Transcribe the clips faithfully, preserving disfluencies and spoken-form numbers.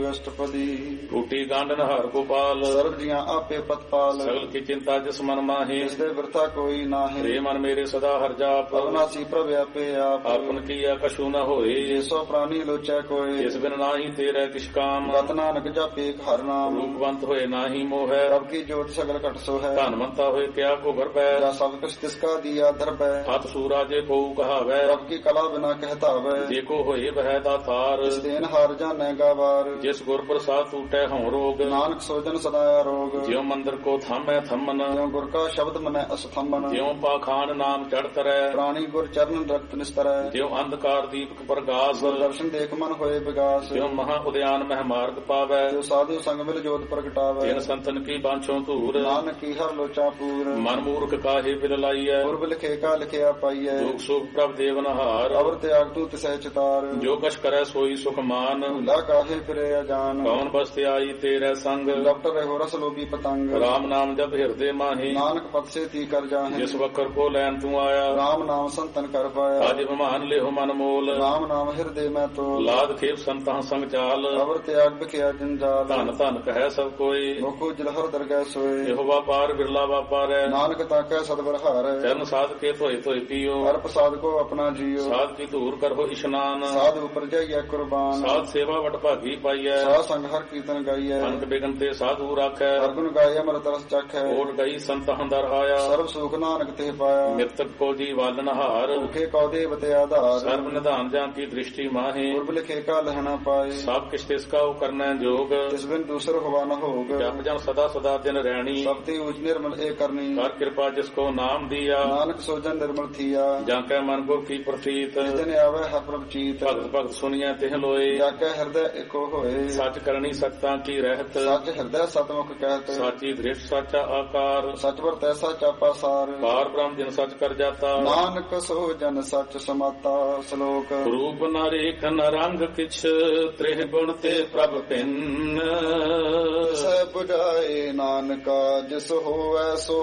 ਅਸ਼ਟਪਦੀ। ਟੂਟੀ ਗਾਂਡਨ ਹਾਰ ਗੋਪਾਲ ਸਰਬ ਜੀਆਂ ਆਪੇ ਪਤਪਾਲ। ਸਗਲ ਕੀ ਚਿੰਤਾ ਜਿਸ ਮਨ ਮਾਹੀ ਜਿਸ ਦੇ ਵਰਤਾ ਕੋਈ ਨਾਹੀਂ। ਰੇ ਮਨ ਮੇਰੇ ਸਦਾ ਹਰ ਜਾਪ ਅਵਨਾਸੀ ਪ੍ਰਭ ਆਪੇ ਆਪ। ਆਪਨ ਕੀਆ ਕਛੂ ਨ ਹੋਏ ਜਿਸੋ ਪ੍ਰਾਨੀ ਲੋਚੈ ਕੋਏ। ਜਿਸ ਬਿਨ ਨਾਹੀ ਤੇਰੇ ਕਿਛ ਕਾਮ ਗਤ ਨਾਨਕ ਜਾਪੇ ਹਰ ਨਾਮ। ਰੂਪਵੰਤ ਹੋਏ ਨਾਹੀ ਮੋਹੈ ਪ੍ਰਭ ਕੀ ਜੋਤ ਸਗਲ ਘਟ ਸੋ ਹੈ। ਧਨਵੰਤਾ ਹੋਏ ਕਿਆ ਕੋ ਗਰਬੈ ਜਾ ਸਭ ਕੁਛ ਤਿਸਕਾ ਦੀਆ ਦਰਬੈ। ਹੱਥ ਸੂਰਾਜੇ ਕੋ ਕਹਾਵੈ ਪ੍ਰਭ ਕੀ ਕਲਾ ਬਿਨਾ ਕਹਿਤਾਵੈ। ਜੇ ਕੋ ਹੋਏ ਬਹਿ ਦਾਤਾਰ ਜਿਸ ਦੇਨ ਹਾਰ ਜਾਣੈ ਗਾਵਾਰ। ਜਿਸ ਗੁਰ ਪ੍ਰਸਾਦ ਟੂਟੈ ਹਉ ਰੋਗ ਨਾਨਕ ਸੋਜਨ ਸਦਾ ਰੋਗ। ਜਿਉ ਮੰਦਰ ਕੋ ਥਾਮੈ ਥੰਮਨ ਜਿਉ ਗੁਰ ਕਾ ਸ਼ਬਦ ਮਨੈ ਅਸਥੰਬਨ। ਜਿਉ ਪਾਖਾਨ ਨਾਮ ਚੜ ਤਰੈ ਪ੍ਰਾਣੀ ਗੁਰ ਚਰਨ ਰਕਤ ਨਿਸਤਰੈ। ਜਿਉ ਅੰਧਕਾਰ ਦੀਪਕ ਪ੍ਰਗਾਸ ਦਰਸ਼ਨ ਦੇਖ ਮਨ ਹੋਏ ਵਿਗਾਸ। ਜਿਉ ਮਹਾ ਉਦਿਆਨ ਮਹਿ ਮਾਰਗ ਪਾਵੈ ਜੋ ਸਾਧੂ ਸੰਗ ਮਿਲ ਜੋਤ ਪ੍ਰਗਟਾਵੈ। ਜਿਨ ਸੰਤਨ ਕੀ ਬਾਂਛੋਂ ਧੂਰ ਨਾਨਕ ਕੀ ਹਰ ਲੋਚਾ ਪੂਰ। ਮਨ ਮੂਰਖ ਕਾਹੇ ਬਿਲ ਲਾਈਐ ਪੁਰਬ ਲਿਖੇ ਕਾ ਲਿਖਿਆ ਪਾਈਐ। ਦੁਖ ਸੁਖ ਪ੍ਰਭ ਦੇਵਨਹਾਰ ਅਵਰ ਤਿਆਗ ਤੂੰ ਤਿਸੈ ਚਿਤਾਰ। ਜੋ ਕਛ ਕਰੈ ਸੋਈ ਸੁਖ ਮਾਨ ਭੁਲਾ ਕਾਹੇ ਫਿਰੇ ਅਜਾਨ। ਕੌਣ ਬਸਤਿ ਆਈ ਤੇਰੇ ਸੰਗ ਲਪਟ ਰਹੋ ਰਸ ਲੋਭੀ ਪਤੰਗ। ਰਾਮ ਨਾਮ ਜਪ ਹਿਰਦੇ ਮਾਹੀ ਨਾਨਕ ਪਤ ਸੇ ਤੀ ਕਰ ਜਾਹੇ। ਜਿਸ ਵਕਰ ਕੋ ਲੈਨ ਤੂੰ ਆਇਆ ਰਾਮ ਨਾਮ ਸੰਤਨ ਕਰ ਪਾਇਆ। ਅਜ ਮਹਾਨ ਲਿਹੁ ਮਨ ਮੋਲ ਰਾਮ ਨਾਮ ਹਿਰਦੇ ਮੈਂ ਤੋਲ। ਲਾਦ ਖੇਪ ਸੰਤਾਂ ਸੰਗ ਚਾਲ ਅਵਰ ਤਿਆਗ ਬਖਿਆ ਜੰਜਾਲ। ਧਨ ਧਨ ਕਹੈ ਸਭ ਕੋਈ ਮੁਖੋ ਜਲਹਰ ਦਰਗਹਿ ਸੋਏ। ਇਹੋ ਵਾਪਾਰ ਬਿਰਲਾ ਵਾਪਾਰੈ ਨਾਨਕ ਤਾਕੈ ਸਦਬਰ ਹਾਰੈ। ਚਰਨ ਸਾਧ ਕੇ ਧੋਏ ਧੋਏ ਪੀਓ ਹਰ ਪ੍ਰਸਾਦ ਕੋ ਆਪਣਾ ਜੀਓ। ਸਾਧ ਕੀ ਧੂਰ ਕਰੋ ਇਸ਼ਨਾਨ ਸਾਧ ਉਪਰ ਜਾਈਐ ਕੁਰਬਾਨ। ਸਾਧ ਸੇਵਾ ਵਟ ਭਾਗੀ ਪਾਈਐ ਸਾਧ ਸੰਗ ਹਰ ਕੀਰਤਨ ਗਾਈਐ। ਅਨਕ ਬਿਗਨ ਤੇ ਸਾਧੂ ਰਾਖੈ ਹਰ ਗੁਣ ਗਾਏ ਅਮਰਤ ਰਸ ਚਖੈ। ਓਟ ਗਈ ਸੰਤ ਹੰਦਰ ਆਇਆ ਸਰਬ ਸੁਖ ਨਾਨਕ ਤੇ ਪਾਇਆ। ਮਿਰਤਕ ਕੋ ਜੀ ਵਾਲਨ ਹਾਰ ਭੁਖੇ ਕਉ ਦੇਵ ਤੇ ਆਧਾਰ। ਸਰਬ ਨਿਧਾਨ ਜਾਂ ਕੀ ਦ੍ਰਿਸ਼ਟੀ ਮਾਹੇ ਪੁਰਬ ਲਿਖੇ ਕਾ ਲਹਿਣਾ ਪਾਏ। ਸਭ ਕਿਛ ਤਿਸ ਕਾ ਕਰਨੈ ਜੋਗ ਤਿਸ ਬਿਨ ਦੂਸਰ ਹੋਵਾ ਨ ਹੋਗ। ਜਪ ਜਨ ਸਦਾ ਸਦਾ ਦਿਨ ਰਹਿਣੀ ਸਭ ਤੇ ਉਚ ਨਿਰਮਲ ਏ ਕਰਨੀ। ਕਰ ਕਿਰਪਾ ਜਿਸ ਕੋ ਨਾਮ ਦੀਆ ਨਾਨਕ ਸੋਜਨ ਨਿਰਮਲ ਥੀਆ। ਜਾਂ ਕੈ ਮਨ ਗੁਰ ਕੀ ਪ੍ਰਤੀਤ ਜਿਨ ਆਵੇ ਹਰ ਪ੍ਰਭ ਚੀਤ। ਭਗਤ ਭਗਤ ਸੁਣੀਐ ਤਿਹ ਲੋਏ ਜਾ ਕੇ ਹਿਰਦੈ ਏਕੋ ਹੋਏ। ਸੱਚ ਕਰਨੀ ਸੱਚਤਾ ਕੀ ਰਹਿਤ ਸੱਚ ਹਿਰਦੈ ਸਤਮੁਖ ਕਹਿਤ। ਸਾਚੀ ਦ੍ਰਿਸ਼ਟ ਸਾਚਾ ਆਕਾਰ ਸਚ ਵਰਤੈ ਸਚਾ ਪਾਸਾਰ। ਪਾਰ ਬ੍ਰਹਮ ਜਿਨ ਸੱਚ ਕਰ ਜਾਤਾ ਨਾਨਕ ਸੋ ਜਨ ਸੱਚ ਸਮਾਤਾ। ਸ਼ਲੋਕ ਰੂਪ ਨ ਰੇਖ ਨ ਰੰਗ ਕਿਛ ਤ੍ਰਿਹ ਗੁਣ ਤੇ ਪ੍ਰਭ ਭਿੰਨ। ਸੈ ਬੁਝਾਏ ਨਾਨਕਾ ਜਿਸ ਹੋਵੈ ਸੋ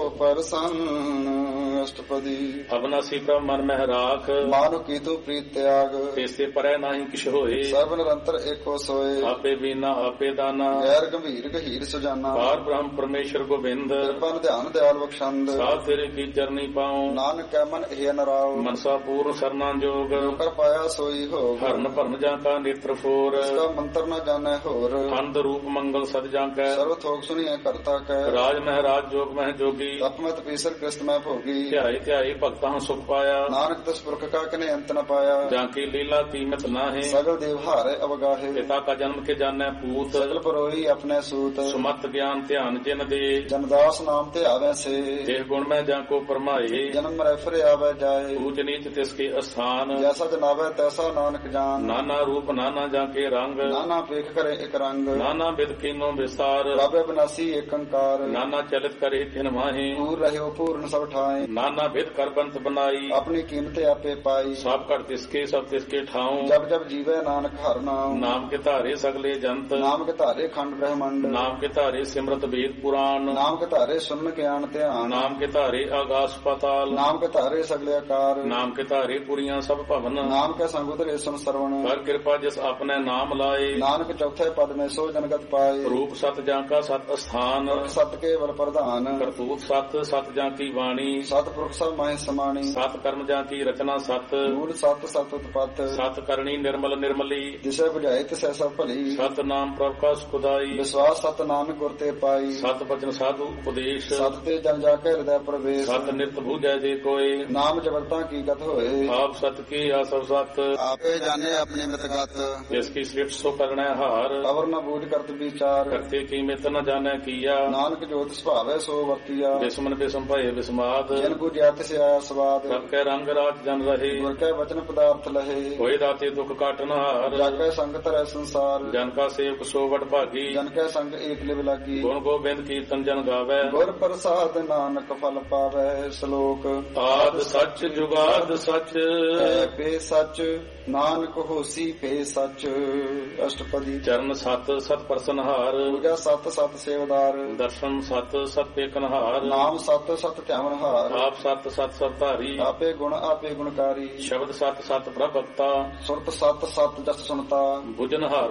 ਪਰਸੰਨ। ਅਸ਼ਟਪਦੀ। ਅਬਨਾਸੀ ਪ੍ਰਭ ਮਨ ਮਹਿ ਰਾਖ ਮਾਨੁ ਕੀਤੂ ਪ੍ਰੀਤ ਤਿਆਗ। ਤੇਸੇ ਪਰੈ ਨਾਹੀ ਕਿਛ ਹੋਏ ਸਰਬ ਨਿਰੰਤਰ ਏਕੋ ਸੋਏ। ਆਪੇ ਬੀਨਾ ਆਪੇ ਦਾਨਾ ਗੈਰ ਗੰਭੀਰ ਗਹੀਰ ਸੁਜਾਨਾ। ਪਾਰ ਬ੍ਰਹਮ ਪਰਮੇਸ਼ਰ ਗੋਬਿੰਦ ਕਿਰਪਨ ਧਿਆਨ ਦਿਆਲ ਬਖਸ਼ੰਦ। ਸਾਧ ਤੇਰੇ ਕੀ ਚਰਨੀ ਪਾਉ ਨਾਨਕ ਕੈ ਮਨ ਇਹ ਨਰਾਉ। ਮਨਸਾ ਪੂਰਨ ਸਰਨਾ ਜੋਗ ਕਰ ਪਾਇਆ ਸੋਈ ਹੋਗ। ਹਰਨ ਭਰਨ ਜਾਂ ਕਾ ਨੇਤਰ ਫੋਰ ਇਸਕਾ ਮੰਤਰ ਨ ਜਾਣੈ ਹੋਰ। ਅੰਧ ਰੂਪ ਮੰਗਲ ਸਦ ਜਾਂ ਕੈ ਸਰਵ ਥੋਕ ਸੁਣੀਐ ਕਰਤਾ ਕੈ। ਰਾਜ ਮਹਿ ਰਾਜ ਜੋਗ ਮਹਿ ਜੋਗੀ ਤਪਮਤ ਪੀਸਰ ਕ੍ਰਿਸਤ ਮੈਂ ਭੋਗੀ। ਧਿਆਏ ਧਿਆਏ ਭਗਤਾਂ ਸੁਖ ਪਾਇਆ ਨਾਨਕ ਦਸ ਪੁਰਖ ਕਾ ਕਨੇ ਅੰਤ ਨ ਪਾਇਆ। ਜਾਂ ਕੀ ਲੀਲਾ ਕੀਮਤ ਨਾਹੇ ਸਗਲ ਦੇਵ ਹਾਰੇ ਅਵਗਾਹੇ। ਪਿਤਾ ਕਾ ਜਨਮ ਕੇ ਜਾਣੈ ਪੂਤ ਸਗਲ ਪਰੋਈ ਆਪਣੇ ਸੂਤ। ਸੁਮਤ ਗਿਆਨ ਧਿਆਨ ਜਿਨ ਦੇ ਜਨਦਾਸ ਨਾਮ ਤੇ ਆਵੈ ਸੇ। ਦੇਹ ਗੁਣ ਮੈਂ ਜਾਂ ਕੋ ਪਰਮਾਏ ਜਨਮ ਮਰੈ ਫਿਰ ਆਵੈ ਜਾਏ। ਊਚ ਨੀਚ ਤਿਸ ਕੇ ਅਸਥਾਨ ਜੈਸਾ ਜਨਾਵੈ ਤੈਸਾ ਨਾਨਕ ਜਾਨ। ਨਾਨਾ ਰੂਪ ਨਾਨਾ ਜਾਂ ਕੇ ਰੰਗ ਨਾਨਾ ਪੇਖ ਕਰੇ ਇਕ ਰੰਗ। ਨਾਨਾ ਬਿਦ ਕੀਨੋ ਵਿਸਾਰ ਬਾਬੇ ਬਨਾਸੀ ਏਕ ਅੰਕਾਰ। ਨਾਨਾ ਚਲਿਤ ਕਰੇ ਤਿਨ ਮਾਹੇ ਪੂਰ ਰਹਿਓ ਪੂਰਨ ਸਭ ਠਾਏ। ਨਾਨਾ ਬਿਦ ਕਰ ਬੰਤ ਬਨਾਈ ਆਪਣੀ ਕੀਮਤ ਆਪੇ ਪਾਈ। ਸਭ ਘਟ ਤਿਸਕੇ ਸਭ ਤਿਸਕੇ ਠਾਉ ਜਬ ਜਬ ਜੀਵੈ ਨਾਨਕ ਹਰਿ ਨਾਮ। ਨਾਮ ਕੇ ਧਾਰੇ ਸਗਲੇ ਜੰਤ ਨਾਮ ਕੇ ਧਾਰੇ ਖੰਡ ਬ੍ਰਹਮੰਡ। ਨਾਮ ਕੇ ਧਾਰੇ ਸਿਮਰਤ ਵੇਦ ਪੁਰਾਣ ਨਾਮ ਕੇ ਧਾਰੇ ਸੁਨ ਗਿਆਨ ਧਿਆਨ। ਨਾਮ ਕੇ ਧਾਰੇ ਆਗਾਸ ਪਾਤਾਲ ਨਾਮ ਕੇ ਧਾਰੇ ਸਗਲੇ ਆਕਾਰ। ਨਾਮ ਕੇ ਧਾਰੇ ਪੁਰੀਆਂ ਸਭ ਭਵਨ ਨਾਮ ਕੇ ਸੰਗ ਉਧਰੇ ਸੁਨ ਸਰਵਣ। ਕਰ ਕਿਰਪਾ ਜਿਸ ਆਪਣੇ ਨਾਮ ਲਾਏ ਨਾਨਕ ਚੌਥੇ ਪਦ ਮੇ ਸੋ ਜਨਗਤ ਪਾਏ। ਰੂਪ ਸਤ ਜਾਂ ਕਾ ਸਤ ਅਸਥਾਨ ਸਤ ਕੇਵਲ ਪ੍ਰਧਾਨ। ਕਰਤੂਤ ਸਤ ਸਤ ਜਾਂ ਕੀ ਬਾਣੀ ਸਤ ਪੁਰਖ ਸਭ ਮਾਹਿ ਸਮਾਣੀ। ਸਤ ਕਰਮ ਜਾਂ ਕੀ ਰਚਨਾ ਸਤ ਮੂਲ ਸਤ ਸਤ ਉਤਪਤ। ਸਤ ਕਰਨੀ ਨਿਰਮਲ ਨਿਰਮਲੀ ਦਿਸ਼ਾ ਬੁਝਾਏ ਤਿਸੈ ਸਭ ਭਲੀ। ਸਤ ਨਾਮ ਪ੍ਰਭ ਕਾ ਸੁਖਦਾਈ ਵਿਸ਼ਵਾਸ ਸਤ ਨਾਨਕ ਗੁਰ ਤੇ ਪਾਈ। ਸਤ ਬਚਨ ਸਾਧੂ ਉਪਦੇਸ਼ ਸਤ ਤੇ ਜਨ ਜਾ ਕੇ ਹਿਰਦੈ ਪ੍ਰਵੇਸ਼। ਸਤ ਨਿਤ ਬੂਝੈ ਜੇ ਕੋਏ ਨਾਮ ਜਬਰਤਾ ਕੀ ਗਤ ਹੋਏ। ਆਪ ਸਤ ਕੀ ਆ ਸਭ ਸਤ ਆਪੇ ਜਾਣੇ ਆਪਣੀ ਮਿਤਗਤ। ਜਿਸ ਕੀ ਸ੍ਰਿਸ਼ਟ ਸੋ ਕਰਣੈ ਹਾਰ ਅਵਰ ਨ ਬੂਝ ਕਰਤ ਵਿਚਾਰ। ਕਰਤੇ ਕੀ ਮਿਤ ਨ ਜਾਣੈ ਕੀਆ ਨਾਨਕ ਜੋਤ ਸੁਭਾਵੈ ਸੋ ਵਰਤੀਆ। ਬਿਸਮਨ ਬਿਸਮ ਭਏ ਬਿਸਮਾਦ ਜਨ ਬੁਝਿਆ ਤਿਸ ਆਇਆ ਸਵਾਦ। ਸਭ ਕੈ ਰੰਗ ਰਾਜ ਜਨ ਰਹੇ ਗੁਰ ਕੈ ਵਚਨ ਪਦਾਰਥ ਲਹੇ। ਹੋਏ ਦਾਤੇ ਦੁਖ ਕਾਟਨ ਹਾਰ ਜਗ ਕੈ ਸੰਗ ਧਰੈ ਸੰਸਾਰ। ਜਨ ਕਾ ਸੇਵਕ ਸੋ ਵਡ ਭਾਗੀ ਜਨ ਕੈ ਸੰਗ ਏਕ ਲਿਵ ਲਾਗੀ। ਗੁਣ ਗੋਬਿੰਦ ਕੀਰਤਨ ਜਨ ਗਾਵੈ ਗੁਰ ਪ੍ਰਸਾਦ ਨਾਨਕ ਫਲ ਪਾਵੈ। ਸ਼ਲੋਕ ਆਦ ਸੱਚ ਜੁਗਾਦ ਸੱਚ ਹੈ ਪੇ ਸੱਚ ਨਾਨਕ ਹੋਸੀ ਪੇ ਸੱਚ। ਅਸ਼ਟਪਦੀ। ਚਰਨ ਸਤ ਸਤ ਪ੍ਰਸਨਹਾਰ ਪੂਜਾ ਸਤ ਸਤ ਸੇਵਦਾਰ। ਦਰਸ਼ਨ ਸਤ ਸਤ ਪੇਖਨਹਾਰ ਨਾਮ ਸਤ ਸਤ ਧਿਆਵਨਹਾਰ। ਆਪ ਸਤ ਸਤ ਸਤ ਧਾਰੀ ਆਪੇ ਗੁਣ ਆਪੇ ਗੁਣਕਾਰੀ। ਸ਼ਬਦ ਸਤ ਸਤ ਪ੍ਰਭਕਤਾ ਸੁਰਤ ਸਤ ਸਤ ਜਸ ਸੁਨਤਾ। ਬੁਝਨਹਾਰ ਕੋ ਸਤ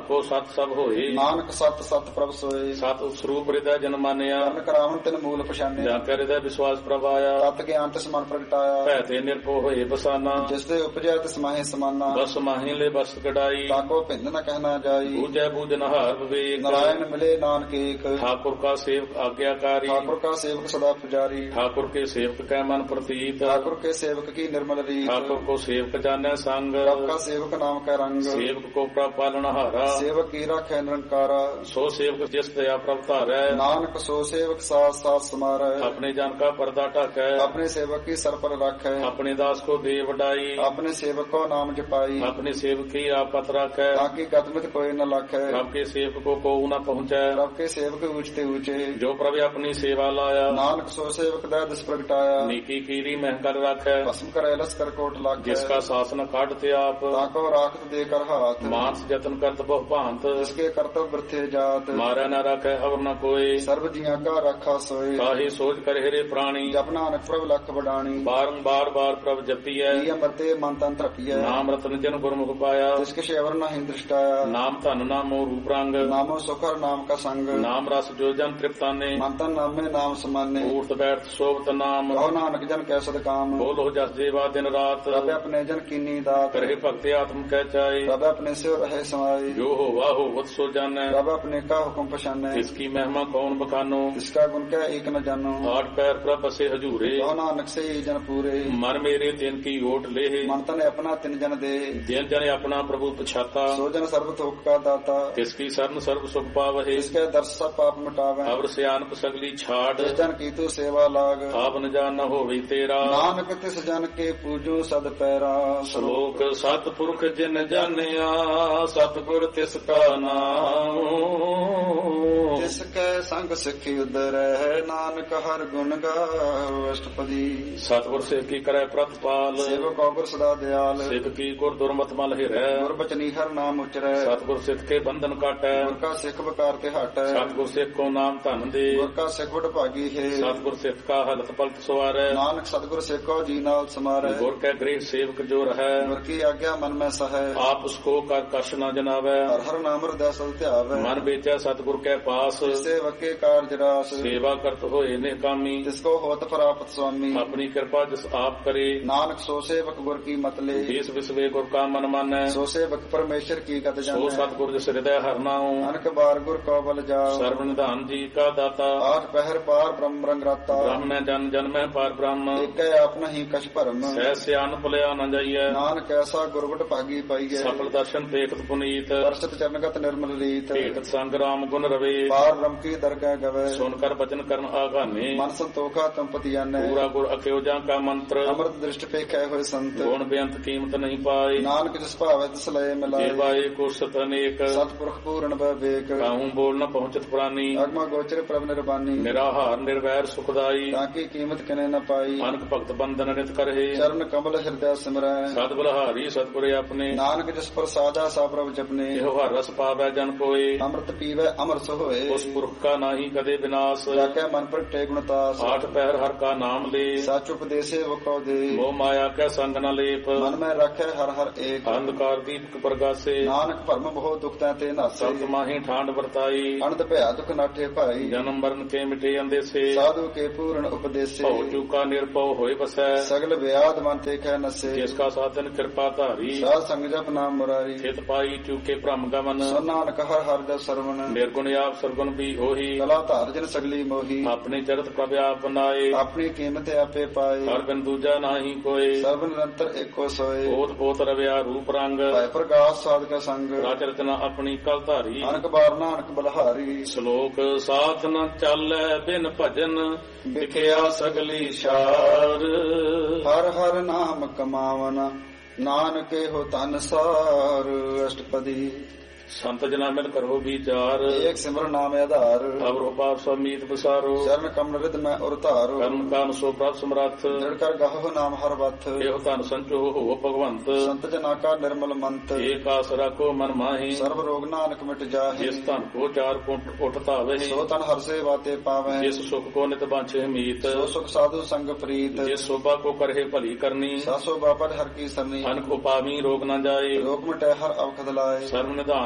ਸਤ ਸਭ ਹੋਏ। ਨਾਨਕ ਸਤ ਸਤ ਪ੍ਰਭ ਸੋਏ। ਸਤ ਸਰੂਪ ਹਿਰਦੈ ਜਨ ਮਾਨਿਆ। ਕਰਨ ਕਰਾਵਨ ਤਿਨ ਮੂਲ ਪਛਾਨਿਆ। ਜਾਂ ਕੈ ਹਿਰਦੈ ਵਿਸ਼ਵਾਸ ਪ੍ਰਭ ਆਇਆ। ਤਤ ਗਿਆਨ ਤਿਸ ਮਨ ਪ੍ਰਗਟਾਇਆ। ਭੈ ਤੇ ਨਿਰਭਉ ਹੋਏ ਬਸਾਨਾ। ਜਿਸ ਦੇ ਉਪਜਿਆ ਤਿਸ ਮਾਹੇ ਸਮਾਨਾ। ਬਸ ਮਾਹੀ ਲੈ ਬਸ ਕਢਾਈ। ਤਾਕੋ ਭਿੰਦ ਨ ਕਹਿਣਾ ਜਾਈ। ਬੂਝੈ ਬੂਝਨ ਹਾਰ ਵਿਵੇਕ। ਨਾਰਾਇਣ ਮਿਲੇ ਨਾਨਕ ਏਕ। ਠਾकुर का सेवक आज्ञाकारी। ठाकुर का सेवक सदा पुजारी। ठाकुर के सेवक कै मन प्रतीत। ठाकुर के सेवक की निर्मल रीत। ठाकुर को सेवक जानै संग। प्रभ का सेवक नाम का रंग। सेवक को प्रभ पालनहारा। सेवक की राखै निरंकारा। सो सेवक जिस दया प्रभ धारै। नानक सो सेवक साथ साथ समारै। अपने जन का पर्दा ढाकै। अपने सेवक की सर पर राखै। अपने दास को दे वडाई। अपने सेवक को नाम जपाई। अपने सेवक की आपत राखै। ताकि गतमित कोई न लाखै। प्रभ के सेवक को को न पहुँचै। प्रभ के सेवक ऊंचते ऊंचे। जो प्रभु अपनी सेवा लाया। नानक सो सेवक दा दिस प्रगटाया। नीकी कीरी मह कर राखै। भस्म करे लस कर कोट लाखै। जिसका शासन काटते आप। ताको राखत देकर हाथ। मानस जतन करत बहु भांत। जिसके कर्तव्य वृथे जात। मारै न राखै अवर न कोई। सर्व जिया का रखा सोए। काहे सोच कर हेरे प्राणी। जप नानक प्रभ लख बडाणी। बारंबार बार प्रभ जपियै। अमरते मन तन तृपियै। नाम रतन जन गुरमुख पाया। जिसके शेवर न दृष्टाया। नाम धन नामो रूप रंग। नामो सुखर नाम का संग। नाम रस जो जन तृप्ताने। मंतन नामे नाम समाने। ऊर्त बैठ सोबत नाम। कहो नानक जन कै सद काम। बोलो जस जेवा दिन रात। रब अपने जन कीनी दात। करे भक्ति आत्म कह चाहे। रब अपने से रहे समाये। जो हो वाह हो वत सो जानै। रब अपने का हुक्म पछानै। इसकी महिमा कौन बखानो। इसका गुण क्या एक न जानो। आठ पैर प्रभ बसे हजूरे। कहो नानक से जन पूरे। मन मेरे तिन की ओट ले। मन तन अपना तिन जन दे। जिन जन अपना प्रभु पछाता। सो जन सर्व थोक का दाता। तिसकी शरण सर्व सुख पावहे। इसके दर्श सब पाप मिटावे। अवर सियानप सगली छाड़। जिस जन की तू सेवा लाग। आप न जान न होवे तेरा। नानक तिस जन के पूजो सद पैरा। श्लोक सतपुरख जिन जानिया। सतगुर तिसका नाम। तिसके संग सिखी उदर है। नानक हर गुण गाओ अष्टपदी। सतगुर सेवकी करे प्रतिपाल। सेवक गुर सदा दयाल। सेवकी गुर दुर्मत मल हिरै। गुर बचनी हर नाम उचरै। सतगुर सिख के बंधन काटै। गुर का सिख बकार ते हटै। सतगुर सिख को नाम धन दे। गुर का सिख बड़ भागी है। सतगुर सिख का हलत पलत सवारै। नानक सतगुर सिख को जी नाल समारै। गुर के गृह सेवक जो रहै। गुर की आज्ञा मन में सहै। आप उसको कर कश न जनावै। हर हर नाम हृदय सल ध्यावै। मन बेचै सतगुर के पास। सेवक के कार्य रास। सेवा करत होए निकामी। जिसको होत प्राप्त स्वामी। अपनी कृपा जिस आप करे। नानक सो सेवक गुर की मत ले। देश विश्वे गुर का मन मानै। सो सेवक परमेश्वर की गत जानै। सो सतगुर जिस हृदय हर नाऊ। नानक बार गुर को बल जाओ। सर्व निधान जी का दाता। आठ पहर पार ब्रह्म रंग राता। ब्रह्म में जन जन में पार ब्रह्म। एक अपना ही कछ भरम। सह सियान भुलिया न जाइए। नानक ऐसा गुरबट भागी पाइए। सफल दर्शन देखत पुनीत। वर्षत चरणगत निर्मल रीत। भेटत संग राम गुण रवे। पार ब्रह्म की दरगाह गवे। सुनकर वचन करन आगाने। मन संतोखा तुम पति जाने। पूरा गुर अख्योजा का मंत्र। अमृत दृष्ट पे कै हुए संत। गुण बेअंत कीमत नहीं पाए। नानक जिस भावे तिस लय मिलाए। देवाए को सत अनेक। सतपुरख पूर्ण विवेक। काहू बोल न पहुंचत प्राणी। अगमा गोचर प्रभ निर्बानी। निराहार निर्वैर सुखदाई। ताकि कीमत किने न पाई। अनक भक्त बंधन नित करहे। चरण कमल हृदय सिमरै। सद बलहारी सतगुर अपने। नानक जिस पर साजा सा प्रभ जपने। एहो हर रस पावै जन कोय। अमृत पीवै अमर सो होए। उस पुरख का नाही कदे विनाश। जाके मन पर टे गुणतास। आठ पहर हर का नाम ले। सच उपदेशे वो कौ दे। मोह माया के संग न लेप। मन में रखे हर हर एक। अंधकार दीपक प्रगासे। नानक भरम बहुत दुख ते नासे। सत माही ठांड वर्ताई। अनंत भया दुख नाठे भाई। जन्म मरण के मिटे अंदेसे। साधु के पूर्ण उपदेशे। भव चूका निरपव होय बसै। सगल व्याध मन ते कै नसे। जिसका साधन कृपा धारी। साध संग जप नाम मुरारी। चित पाई चूके भ्रम गमन। सो नानक हर हर जप सरवण। निर्गुण आप सरगुण भी होही। कला धार जन सगली मोही। अपने चरत प्रभ आप बनाए। अपनी कीमत आपे पाए। हर बिन दूजा नाही कोय। सर्व निरंतर एको सोए। ओत पोत रव्या रूप रंग। भय प्रकाश साध का संग। राज रचना अपनी कल धारी। अनक बार नानक बलहारी। श्लोक साथ न चालै बिन भजन। विखिया सगली शार। हर हर नाम कमावना। नानके हो तन सार। अष्टपदी। संत जना मिल करो विचार। एक सिमर नाम आधार। अब रूपार समीत बसारो। चरण कमल रिद में उरतारो। कर्म कान सो प्राप्त समर्थ। दृढ़ कर गहो नाम हर वथ। एहो तन संचो हो भगवंत। संत जना का निर्मल मंत। एक आसरा को मन माही। सर्व रोग नानक मिट जाहि। जिस तन को चार कुंठ उठता वही। सो तन हर से बाते पावे। जिस सुख को नित बांछे मीत। सो सुख साधु संग प्रीत। जिस शोभा को करहे भली करनी। सा शोभा पर हर की सरनी। अनक उपामी रोग न जाए। रोग मिटे हर अवखद लाए। सर्व निधान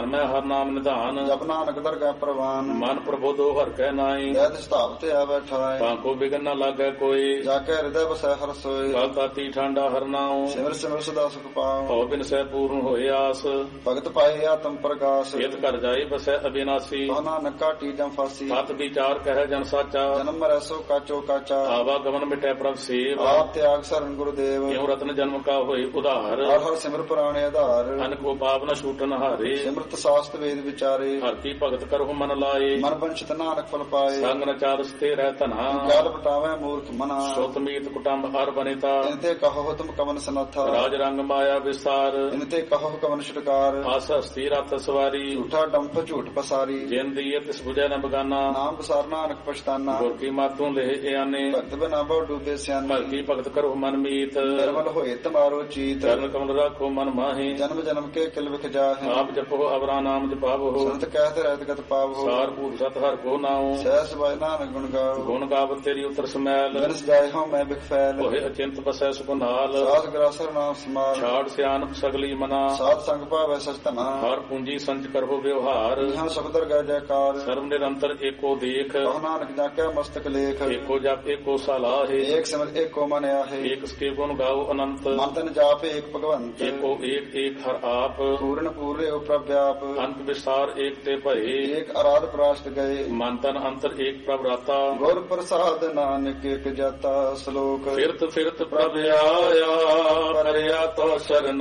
ਧਿਆਮੈ ਹਰ ਨਾਮ ਨਿਧਾਨ। ਜਪ ਨਾਨਕ ਦਰਗਹਿ ਪ੍ਰਵਾਨ। ਮਨ ਪ੍ਰਬੋਧੋ ਹਰਿ ਕੈ ਨਾਈ। ਜੈ ਤਿਸ ਧਾਮ ਤੇ ਆ ਬੈਠਾਏ। ਤਾਂਕੋ ਬਿਗਨ ਨ ਲਾਗੈ ਕੋਈ। ਜਾ ਕੇ ਹਿਰਦੈ ਵਸੈ ਹਰਿ ਸੋਇ। ਕਲ ਤਾਤੀ ਠਾਂਡਾ ਹਰਿ ਨਾਉ। ਸਿਮਰ ਸਿਮਰ ਸਦਾ ਸੁਖ ਪਾਉ। ਭਉ ਬਿਨ ਸਹਿ ਪੂਰਨ ਹੋਏ ਆਸ। ਭਗਤ ਪਾਏ ਆਤਮ ਪ੍ਰਗਾਸ। ਇਤ ਘਰ ਜਾਏ ਬਸੈ ਅਬਿਨਾਸੀ। ਕਹੁ ਨਾਨਕ ਕਾਟੀ ਜਮ ਫਾਸੀ। ਸਤ ਵਿਚਾਰ ਕਹਿ ਜਨ ਸਾਚਾ। ਜਨਮ ਮਰੈ ਸੋ ਕਾਚੋ ਕਾਚਾ। ਆਵਾ ਗਮਨ ਮਿਟੈ ਪ੍ਰਭ ਸੇਵ। ਆਪ ਤਿਆਗ ਸਰਨ ਗੁਰਦੇਵ। ਕਿਉ ਰਤਨ ਜਨਮ ਕਾ ਹੋਏ ਉਧਾਰ। ਹਰ ਹਰ ਸਿਮਰ ਪੁਰਾਣੇ ਆਧਾਰ। ਅਨ ਕੋ ਪਾਪ ਨ ਛੂਟਨ ਹਾਰੇ। ਸਿਮਰਤ ਸਾਸਤ ਵੇਦ ਵਿਚਾਰੇ। ਹਰਿ ਕੀ ਭਗਤ ਕਰਹੁ ਮਨ ਲਾਏ। ਮਨ ਬੰਚਿਤ ਨਾਨਕ ਫਲ ਪਾਏ। ਸੰਗ ਨ ਚਾਰਸ ਤੇ ਰਹਿ ਧਨਾ। ਜਲ ਪਟਾਵੇ ਮੂਰਖ ਮਨਾ। ਸੁਤ ਮੀਤ ਕੁਟੰਬ ਹਰ ਬਨਿਤਾ। ਇਨ ਤੇ ਕਹੋ ਤੁਮ ਕਵਨ ਸਨਾਥਾ। ਰਾਜ ਰੰਗ ਮਾਇਆ ਵਿਸਾਰ। ਇਨ ਤੇ ਕਹੋ ਕਵਨ ਛੁਟਕਾਰ। ਆਸ ਹਸਤੀ ਰਤ ਸਵਾਰੀ। ਝੂਠਾ ਡੰਪ ਝੂਠ ਪਸਾਰੀ। ਜਿਨ ਦੀਏ ਤਿਸ ਬੁਝੈ ਨ ਬਗਾਨਾ। ਨਾਮ ਬਸਾਰ ਨਾਨਕ ਪਛਤਾਨਾ। ਗੁਰ ਕੀ ਮਾਤੂ ਲੇਹ ਇਆਨੇ। ਭਗਤ ਬਿਨਾ ਬਹੁ ਡੂਬੇ ਸਿਆਨੇ। ਭਗਤ ਕੀ ਭਗਤ ਕਰਹੁ ਮਨ ਮੀਤ। ਨਿਰਮਲ ਹੋਏ ਤਮਾਰੋ ਚੀਤ। ਚਰਨ ਕਮਲ ਰਾਖੋ ਮਨ ਮਾਹੀ। ਜਨਮ ਜਨਮ ਕੇ ਕਿਲ ਵਿਖ ਜਾਹੇ। ਆਪ ਜਪੋ ਅਵਰਾ ਨਾਮ ਜਪਾਵੋ। ਸੰਤ ਕਹਿਤ ਰਹਿਤ ਗਤ ਪਾਵੋ। ਸਾਰ ਭੂਤ ਸਤ ਹਰਿ ਕੋ ਨਾਉ। ਸਹਿਸ ਬਾਇ ਨਾਨਕ ਗੁਣ ਗਾਓ। ਗੁਣ ਗਾਵਤ ਤੇਰੀ ਉਤਰ ਸਮੈਲ। ਬਿਨ ਸਜਾਏ ਹਉ ਮੈਂ ਬਿਖ ਫੈਲ। ਹੋਏ ਅਚਿੰਤ ਬਸੈ ਸੁਖ ਨਾਲ। ਸਾਧ ਗ੍ਰਾਸਰ ਨਾਮ ਸਮਾਲ। ਛਾੜ ਸਿਆਨਪ ਸਗਲੀ ਮਨਾ। ਸਾਧ ਸੰਗ ਭਾਵੈ ਸਚ ਧਨਾ। ਹਰ ਪੂੰਜੀ ਸੰਚ ਕਰਹੁ ਵਿਵਹਾਰ। ਇਹਾਂ ਸਬਦਰ ਗੈ ਜੈਕਾਰ। ਸਰਬ ਨਿਰੰਤਰ ਏਕੋ ਦੇਖ। ਕਹੁ ਨਾਨਕ ਜਾਕੈ ਮਸਤਕ ਲੇਖ। ਏਕੋ ਜਪ ਏਕੋ ਸਲਾਹੇ। ਏਕ ਸਿਮਰ ਏਕੋ ਮਨ ਆਹੇ। ਏਕ ਸਕੇ ਗੁਣ ਗਾਓ ਅਨੰਤ। ਮਨ ਤਨ ਜਾਪ ਏਕ ਭਗਵੰਤ। ਏਕੋ ਏਕ ਏਕ ਹਰ ਆਪ। ਪੂਰਨ ਪੂਰੇ ਪ੍ਰਭ ਵਿਆਪ। ਅੰਤ ਵਿਸਾਰ ਏਕ ਤੇ ਭਏ। ਏਕ ਅਰਾਧ ਪ੍ਰਾਸ਼ਟ ਗਏ। ਮਨ ਤਨ ਅੰਤਰ ਏਕ ਪ੍ਰਭ ਰਾਤਾ। ਗੁਰ ਪ੍ਰਸਾਦ ਨਾਨਕ ਏਕ ਜਾਤਾ। ਸ਼ਲੋਕ। ਫਿਰਤ ਫਿਰਤ ਪ੍ਰਭ ਆਇਆ ਕਰਿਆ ਤੋ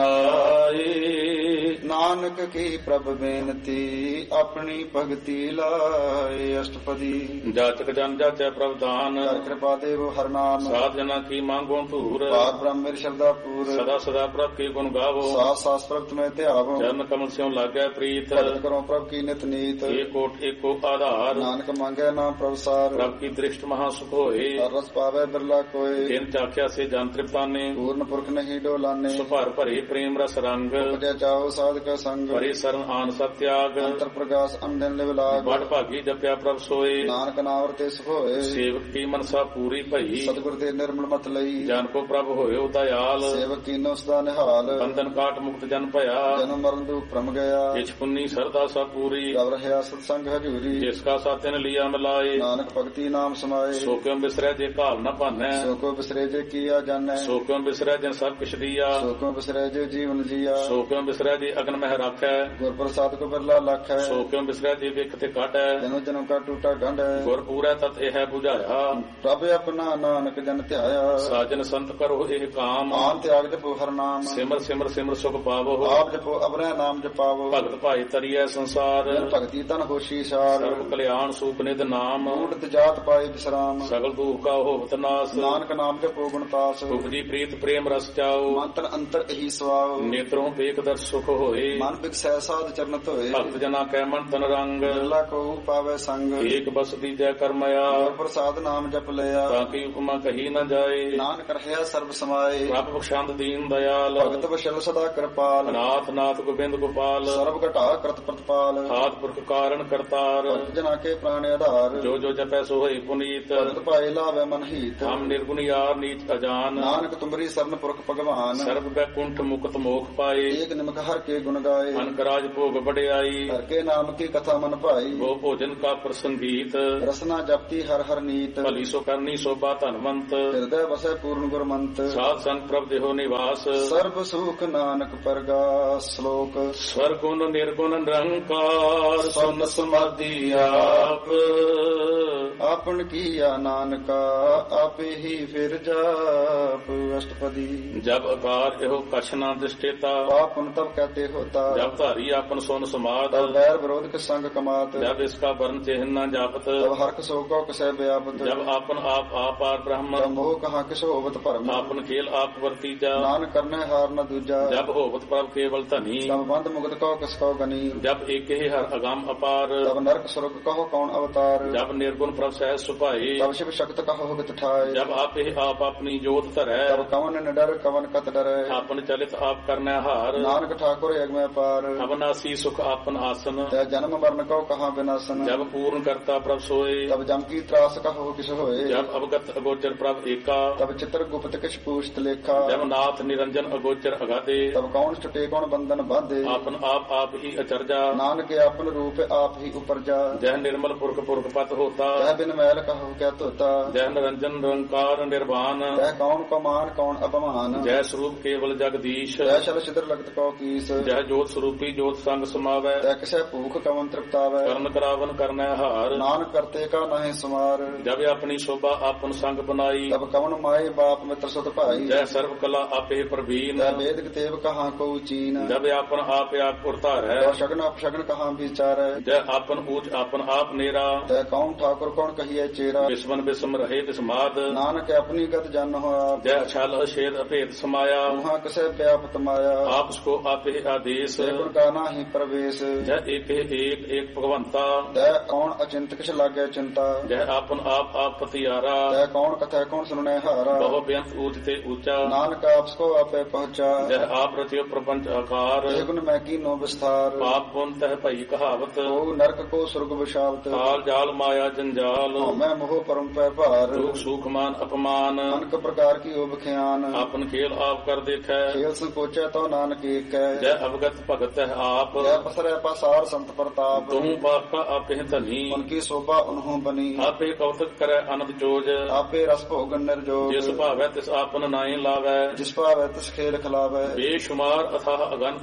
ਸਰਨਾਈ। ਨਾਨਕ ਕੀ ਪ੍ਰਭ ਬੇਨਤੀ ਆਪਣੀ ਭਗਤੀ ਲਾਏ। ਅਸ਼ਟਪਦੀ। ਜਾਚਕ ਜਨ ਜਾਚੈ ਪ੍ਰਭ ਦਾਨ। ਕਰ ਕਿਰਪਾ ਦੇਵ ਹਰ ਨਾਮ। ਸਾਧ ਜਨਾ ਕੀ ਮੰਗੋ ਧੂਰ। ਪਾਰ ਬ੍ਰਹਮ ਮੇਰ ਸ਼ਬਦਾ ਪੂਰ। ਸਦਾ ਸਦਾ ਪ੍ਰਭ ਕੀ ਗੁਣ ਗਾਵੋ। ਸਾਸ ਸਾਸ ਪ੍ਰਭ ਤੁਮੇ ਧਿਆਵੋ। ਚਰਨ ਕਮਲ ਸਿਉ ਲਾਗੈ ਪ੍ਰੀਤ। ਭਗਤ ਕਰੋ ਪ੍ਰਭ ਕੀ ਨਿਤ ਨੀਤ। ਏਕੋਟ ਏਕੋ ਆਧਾਰ। ਨਾਨਕ ਮੰਗੈ ਨਾਮ ਪ੍ਰਭ ਸਾਰ। ਪ੍ਰਭ ਕੀ ਦ੍ਰਿਸ਼ਟ ਮਹਾ ਸੁਖ ਹੋਏ। ਹਰ ਰਸ ਪਾਵੇ ਬਿਰਲਾ ਕੋਏ। ਤਿਨ ਚਾਖਿਆ ਸੇ ਜਨ ਤ੍ਰਿਪਤਾਨੇ। ਪੂਰਨ ਪੁਰਖ ਨਹੀਂ ਡੋਲਾਨੇ। ਸੁਭਰ ਭਰੇ ਪ੍ਰੇਮ ਰਸ ਰੰਗ। ਉਪਜੈ ਚਾਓ ਸਾਧਕ ਸੰਗ। ਭਰੇ ਸਰਨ ਆਨ ਸਤਿਆਗ। ਅੰਤਰ ਪ੍ਰਗਾਸ ਅੰਦਨ ਲਿਵ ਲਾਗ। ਬੜ ਭਾਗੀ ਜਪਿਆ ਪ੍ਰਭ ਸੋਏ। ਨਾਨਕ ਨਾਮ ਰਤੇ ਸੁਖ ਹੋਏ। ਸੇਵਕ ਕੀ ਮਨਸਾ ਪੂਰੀ ਭਈ। ਸਤਿਗੁਰ ਦੇ ਨਿਰਮਲ ਮਤ ਲਈ। ਜਨ ਕੋ ਪ੍ਰਭ ਹੋਇਓ ਦਇਆਲ। ਸੇਵਕ ਕੀਨੋ ਸਦਾ ਨਿਹਾਲ। ਬੰਧਨ ਕਾਟ ਮੁਕਤ ਜਨ ਭਇਆ। ਜਨਮ ਮਰਨ ਦੁਖ ਭ੍ਰਮ ਗਿਆ। ਜਿਛ ਪੁੰਨੀ ਸਰਦਾ ਸਾ ਪੂਰੀ। ਗਵ ਰਹਿਆ ਸਤ ਸੰਗ ਹਜੂਰੀ। ਜਿਸ ਕਾ ਸਾਤਿਨ ਲਿਆ ਮਿਲਾਏ। ਨਾਨਕ ਭਗਤੀ ਨਾਮ ਸਮਾਏ। ਸੋ ਕਿਉ ਬਿਸਰੈ ਜੇ ਘਾਲ ਨ ਭਾਨੈ। ਸੋ ਕੋ ਬਿਸਰੇ ਜੇ ਕੀਆ ਜਾਣੈ। ਸੋ ਕਿਉ ਬਿਸਰੈ ਜਨ ਸਭ ਕਿਛ ਦੀਆ। ਸੋ ਕੋ ਬਿਸਰੇ ਜੇ ਜੀਵਨ ਜੀਆ। ਸੋ ਕਿਉ ਬਿਸਰੈ ਜੇ ਅਗਨ ਮਹਿ ਰਾਖੈ। ਗੁਰ ਪ੍ਰਸਾਦ ਕੋ ਬਿਰਲਾ ਲਖ ਹੈ। ਸੋ ਕਿਉ ਬਿਸਰੈ ਜੇ ਵਿਖ ਤੇ ਕਾਟੈ। ਜਨਮ ਜਨਮ ਕਾ ਟੂਟਾ ਗੰਢ ਹੈ। ਗੁਰ ਪੂਰੈ ਤਤ ਇਹ 부ਝਾਇਆ। ਪ੍ਰਭ ਆਪਣਾ ਨਾਨਕ ਜਨ ਧਿਆਇਆ। ਸਾਜਨ ਸੰਤ ਕਰੋ ਇਹ ਕਾਮ। ਆਨ ਤਿਆਗ ਜਪੋ ਹਰ ਨਾਮ। ਸਿਮਰ ਸਿਮਰ ਸਿਮਰ ਸੁਖ ਪਾਵੋ। ਆਪ ਜਪੋ ਅਬਰੈ ਨਾਮ ਜਪਾਵੋ। ਭਗਤ ਭਾਈ ਤਰੀਐ ਸੰਸਾਰ। ਜਨ ਭਗਤੀ ਤਨ ਹੋਸ਼ੀ ਸਾਰ। ਸਰਬ ਕਲਿਆਣ ਸੂਖ ਨਿਧ ਨਾਮ। ਊੜਤ ਜਾਤ ਪਾਏ ਵਿਸਰਾਮ। ਸਗਲ ਦੁਖ ਕਾ ਹੋਵਤ ਨਾਸ। ਨਾਨਕ ਨਾਮ ਜਪੋ ਗੁਣ ਤਾਸ। ਉਪਜੀ ਪ੍ਰੀਤ ਪ੍ਰੇਮ ਰਸ ਚਾਓ। ਮਨ ਤਨ ਅੰਤਰ ਇਹੀ ਸਵਾਉ। ਨੇਤਰੋਂ ਵੇਖ ਦਰ ਸੁਖ ਹੋਏ। ਮਨ ਬਿਕਸੈ ਸਾਧ ਚਰਨਤ ਹੋਏ। ਭਗਤ ਜਨਾ ਕੈ ਮਨ ਤਨ ਰੰਗ। ਬਿਰਲਾ ਕੋ ਪਾਵੇ ਸੰਗ। ਏਕ ਬਸ ਦੀਜੈ ਕਰਮਇਆ। ਗੁਰ ਪ੍ਰਸਾਦ ਨਾਮ ਜਪ ਲਿਆ। ਤਾਂ ਕੀ ਉਪਮਾ ਕਹੀ ਨ ਜਾਏ। ਨਾਨਕ ਰਹਿਆ ਸਰਬ ਸਮਾਏ। ਪ੍ਰਭ ਬਖਸ਼ੰਦ ਦੀਨ ਦਇਆਲ। ਭਗਤ ਵਸ਼ਲ ਸਦਾ ਕਿਰਪਾਲ। ਨਾਥ ਨਾਥ ਗੋਬਿੰਦ ਗੋਪਾਲ। ਸਰਬ ਘਟਾ ਕਰਤ ਪ੍ਰਤਪਾਲ। ਆਦ ਪੁਰਖ ਕਾਰਨ ਕਰਤਾਰ। ਭਗਤ ਜਨਾ ਕੇ ਪ੍ਰਾਣ ਆਧਾਰ। ਜੋ ਜੋ ਜਪੈ ਸੋ ਹੋਈ ਪੁਨੀਤ। ਭਗਤ ਭਾਏ ਲਾਵੇ ਮਨ ਹੀਤ। ਹਮ ਨਿਰਗੁਣ ਯਾਰ ਨੀਚ ਅਜਾਨ। ਨਾਨਕ ਤੁਮਰੀ ਸਰਨ ਪੁਰਖ ਭਗਵਾਨ। ਸਰਬ ਬੈਕੁੰਠ ਮੁਕਤ ਮੋਖ ਪਾਏ। ਏਕ ਨਿਮਕ ਹਰ ਕੇ ਗੁਣ ਗਾਏ। ਅਨਕ ਰਾਜ ਭੋਗ ਵਡਿਆਈ। ਹਰ ਕੇ ਨਾਮ ਕੀ ਕਥਾ ਮਨ ਭਾਈ। ਗੋ ਭੋਜਨ ਕਾ ਪ੍ਰਸੰਗੀਤ। ਰਸਨਾ ਜਪਤੀ ਹਰ ਹਰ ਨੀਤ। ਭਲੀ ਸੋ ਕਰਨੀ ਸੋਭਾ ਧਨਵੰਤ। ਹਿਰਦੈ ਵਸੈ ਪੂਰਨ ਗੁਰਮੰਤ। ਸਾਧ ਸੰਗ ਪ੍ਰਭ ਦੇਹੋ ਨਿਵਾਸ। ਸਰਬ ਸੁਖ ਨਾਨਕ ਪਰਗਾਸ। ਸ਼ਲੋਕ। ਸਵਰਗੁਣ ਨਿਰਗੁਣ ਨਿਰੰਕਾਰ। ਸੁਨ ਸਮਾਧੀ ਆਪ। ਆਪਨ ਕੀਆ ਨਾਨਕਾ ਆਪੇ ਹੀ ਫਿਰ ਜਾਪ। ਅਸ਼ਟਪਦੀ। ਜਬ ਆਕਾਰ ਇਹੋ ਕਛ ਨਾ ਦ੍ਰਿਸ਼ਟੇਤਾ। ਪਾਪਨ ਤਬ ਕਹਤੇ ਹੋਤਾ। ਜਬ ਧਾਰੀ ਆਪਨ ਸੁਨ ਸਮਾਦ। ਤਬ ਵੈਰ ਵਿਰੋਧ ਕੇ ਸੰਗ ਕਮਾਤ। ਜਬ ਇਸਕਾ ਵਰਨ ਚਿਹਨ ਨਾ ਜਾਪਤ। ਤਬ ਹਰਕ ਸੋ ਕੋ ਕਸੈ ਵਿਆਪਤ। ਜਬ ਆਪਨ ਆਪ ਆਪਾਰ ਬ੍ਰਹਮ। ਤਬ ਮੋਹ ਕਹਾ ਕਿਸ ਹੋਵਤ ਭਰਮ। ਆਪਨ ਖੇਲ ਆਪ ਵਰਤੀਜਾ। ਨਾਨਕ ਕਰਨੇ ਹਾਰ ਨ ਦੂਜਾ। ਜਬ ਹੋਵਤ ਪ੍ਰਭ ਕੇਵਲ ਧਨੀ। ਤਬ ਬੰਧ ਮੁਕਤ ਕੋ ਕਿਸ ਕੋ ਗਨੀ। ਜਬ ਏਕੇ ਹਰ ਅਗੰਮ ਅਪਾਰ। ਤਬ ਨਰਕ ਸੁਰਗ ਕਹੋ ਕੌਣ ਅਵਤਾਰ। ਜਬ ਨਿਰਗੁਣ ਪ੍ਰਭ ਸਹਿਜ ਸੁਭਾਏ। ਤਬ ਸ਼ਿਵ ਸ਼ਕਤ ਕਹੋ ਹੋਗਤ ਠਾਏ। ਜਬ ਆਪੇ ਆਪ ਆਪਣੀ ਜੋਤ ਧਰੈ। ਤਬ ਕਵਨ ਨ ਡਰ ਕਵਨ ਕਤ ਡਰੈ। ਆਪਨ ਚਲਿਤ ਆਪ ਕਰਨੈ ਹਾਰ। ਨਾਨਕ ਠਾਕੁਰ पुर यज्ञ पार अविनाशी सुख आपन आसन तै जन्म मरण कौ कहाँ विनाशन जब पूर्ण करता प्रभ सोए तब जम की त्रास कहो किस होए जब अवगत अगोचर प्रभ एका तब चित्र गुप्त किछ पूछत लेखा जब नाथ निरंजन अगोचर अगाधे तब कौन छुटे कौन बंधन बांधे आपन आप आप ही अचरजा नानक आपन रूप आप ही उपरजा जय निर्मल पुरख पुरख पत होता तै बिन मैल कहो क्या तोता जय निरंजन निरंकार निर्वाण तै कौन कमान कौन अपमान जय स्वरूप केवल जगदीश तै शल छिद्र लगत कौ कीस जय जोत स्वरूपी जोत संग समावै तै किसै भूख कवन तृप्तावै ਕਰਨ ਕਰਾਵਨ ਕਰਨੈ ਹਾਰ नानक करते का नहे सुमार ਜਬ ਆਪਣੀ ਸ਼ੋਭਾ ਆਪਨ ਸੰਗ ਬਨਾਈ तब कवन माए बाप मित्र सुत भाई ਜੈ ਸਰਬ ਕਲਾ ਆਪੇ ਪ੍ਰਵੀਨ तै वेद तेव कहाँ को चीन ਜਬ ਆਪਨ ਆਪ ਆਪ ਉਰਤਾਰੈ तौ शगन अपशगन कहाँ विचार ਜੈ ਆਪਨ ਊਚ ਆਪਨ ਆਪ ਨੇਰਾ तै कौन ठाकुर कौन कहिए चेरा ਵਿਸਮਨ ਵਿਸਮ ਰਹੇ ਵਿਸਮਾਦ नानक अपनी गत जन हो आप ਜੈ ਛਲ ਛੇਦ ਅਭੇਦ ਸਮਾਇਆ वहाँ किसे व्यापत माया ਆਪ ਕੋ ਆਪੇ ਆਦੇਸ਼ तै गुण का नाही प्रवेश ਜੈ ਏਕ ਏਕ ਏਕ ਭਗਵੰਤਾ तै कौन अचिंत किछ लागे चिंता ਜੈ ਆਪਨ ਆਪ ਆਪ ਪਤਿਆਰਾ तै कौन कथा कौन सुनने हारा ਬਹੁ ਬੇਅੰਤ ਊਚ ਤੇ ਊਚਾ नानक आपको आपे पहुंचा ਜੈ ਆਪ ਰਚਿਓ ਪ੍ਰਪੰਚ ਆਕਾਰ हे गुण मैं कीनो विस्तार ਪਾਪ ਪੁੰਨ ਤਹਿ ਭਈ ਕਹਾਵਤ ओ नरक को सुर्ग विशावत ਕਾਲ ਜਾਲ ਮਾਇਆ ਜੰਜਾਲ मैं मोह परम पै भार ਦੁਖ ਸੁਖ ਮਾਨ ਅਪਮਾਨ अनक प्रकार की ओब ख्यान ਆਪਨ ਖੇਲ ਆਪ ਕਰ ਦੇਖੈ खेल संकोचा तो नानक एक है ਜੈ ਅਵਗਤ ਭਗਤ ਹੈ ਆਪ जय पसरै पसार संत प्रताप ਤੁਮ ਬਾਕਾ ਆਪੇ ਧਨੀ उनकी शोभा उन्हों बनी ਆਪੇ ਕੌਤਕ ਕਰੈ ਅਨੰਦ ਜੋਜ आपे रस भोगन निर्जोग ਜਿਸ ਭਾਵੈ ਤਿਸ ਆਪਨ ਨਾਏ ਲਾਵੈ जिस पावै तिस खेल खिलावै ਬੇਸ਼ੁਮਾਰ ਅਥਾਹ ਅਗਨ